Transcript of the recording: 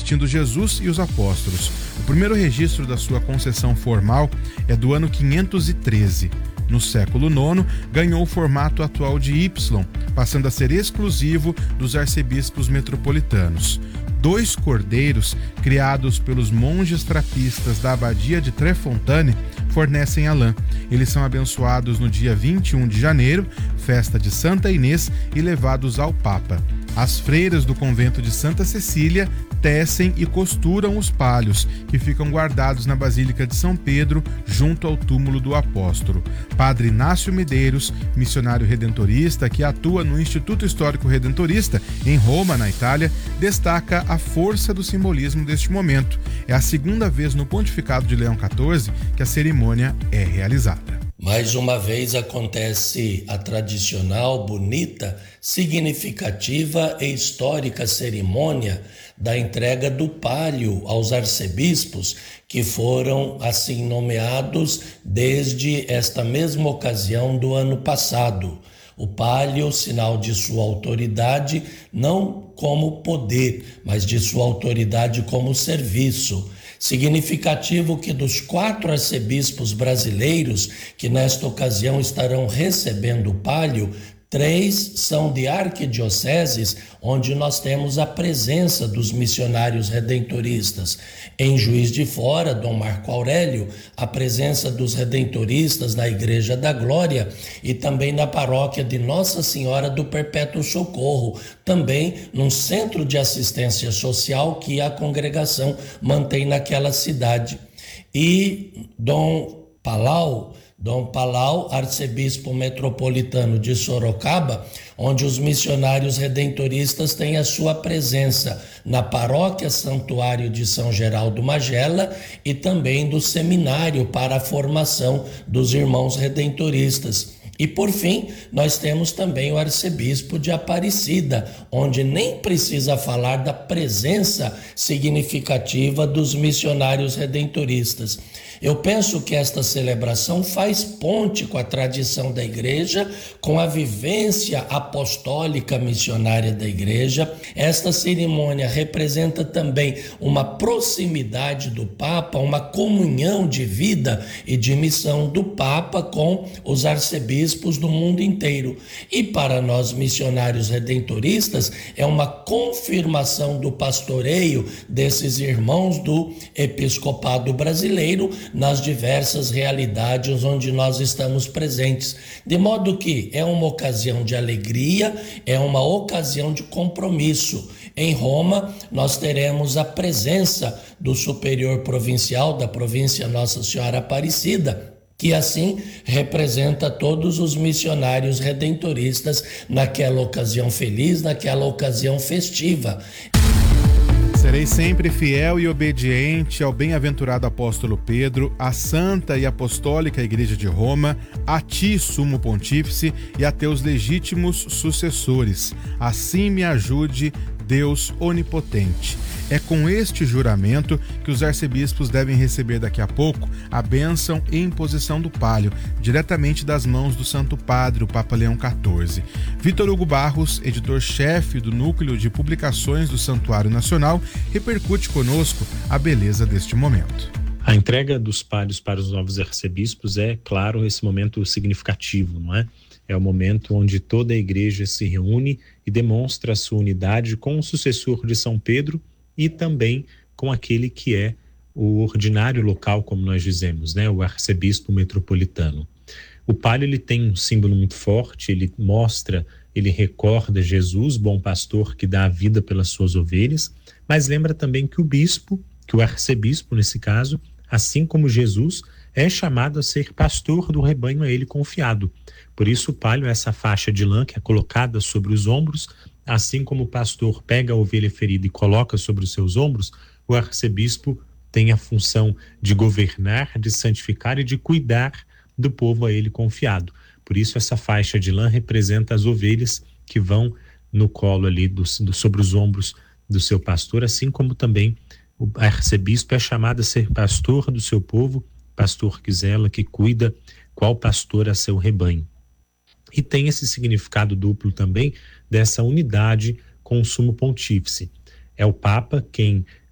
vestindo Jesus e os apóstolos. O primeiro registro da sua concessão formal é do ano 513. No século IX, ganhou o formato atual de Y, passando a ser exclusivo dos arcebispos metropolitanos. 2 cordeiros, criados pelos monges trapistas da abadia de Trefontaine, fornecem a lã. Eles são abençoados no dia 21 de janeiro, festa de Santa Inês, e levados ao Papa. As freiras do convento de Santa Cecília tecem e costuram os palhos, que ficam guardados na Basílica de São Pedro, junto ao túmulo do apóstolo. Padre Inácio Medeiros, missionário redentorista que atua no Instituto Histórico Redentorista, em Roma, na Itália, destaca a força do simbolismo deste momento. É a segunda vez no pontificado de Leão XIV que a cerimônia é realizada. Mais uma vez acontece a tradicional, bonita, significativa e histórica cerimônia da entrega do palio aos arcebispos, que foram assim nomeados desde esta mesma ocasião do ano passado. O palio, sinal de sua autoridade, não como poder, mas de sua autoridade como serviço. Significativo que dos 4 arcebispos brasileiros que nesta ocasião estarão recebendo o palio, 3 são de arquidioceses, onde nós temos a presença dos missionários redentoristas. Em Juiz de Fora, Dom Marco Aurélio, a presença dos redentoristas na Igreja da Glória e também na paróquia de Nossa Senhora do Perpétuo Socorro, também num centro de assistência social que a congregação mantém naquela cidade. E Dom Palau, arcebispo metropolitano de Sorocaba, onde os missionários redentoristas têm a sua presença na paróquia Santuário de São Geraldo Magela e também do seminário para a formação dos irmãos redentoristas. E por fim, nós temos também o arcebispo de Aparecida, onde nem precisa falar da presença significativa dos missionários redentoristas. Eu penso que esta celebração faz ponte com a tradição da igreja, com a vivência apostólica missionária da igreja. Esta cerimônia representa também uma proximidade do Papa, uma comunhão de vida e de missão do Papa com os arcebispos do mundo inteiro. E para nós missionários redentoristas é uma confirmação do pastoreio desses irmãos do episcopado brasileiro nas diversas realidades onde nós estamos presentes. De modo que é uma ocasião de alegria, é uma ocasião de compromisso. Em Roma, nós teremos a presença do superior provincial da província Nossa Senhora Aparecida, que assim representa todos os missionários redentoristas naquela ocasião feliz, naquela ocasião festiva. Serei sempre fiel e obediente ao bem-aventurado apóstolo Pedro, à Santa e Apostólica Igreja de Roma, a ti, Sumo Pontífice, e a teus legítimos sucessores. Assim me ajude Deus Onipotente. É com este juramento que os arcebispos devem receber daqui a pouco a bênção e imposição do palio, diretamente das mãos do Santo Padre, o Papa Leão XIV. Vitor Hugo Barros, editor-chefe do Núcleo de Publicações do Santuário Nacional, repercute conosco a beleza deste momento. A entrega dos palhos para os novos arcebispos é, claro, esse momento significativo, não é? É o momento onde toda a igreja se reúne e demonstra a sua unidade com o sucessor de São Pedro e também com aquele que é o ordinário local, como nós dizemos, né? O arcebispo metropolitano. O palio, ele tem um símbolo muito forte, ele mostra, ele recorda Jesus, bom pastor que dá a vida pelas suas ovelhas, mas lembra também que o bispo, que o arcebispo nesse caso, assim como Jesus, é chamado a ser pastor do rebanho a ele confiado. Por isso o palio é essa faixa de lã que é colocada sobre os ombros, assim como o pastor pega a ovelha ferida e coloca sobre os seus ombros, o arcebispo tem a função de governar, de santificar e de cuidar do povo a ele confiado. Por isso essa faixa de lã representa as ovelhas que vão no colo ali sobre os ombros do seu pastor, assim como também o arcebispo é chamado a ser pastor do seu povo, pastor que zela, que cuida, qual pastor a seu rebanho. E tem esse significado duplo também dessa unidade com o sumo pontífice. É o Papa quem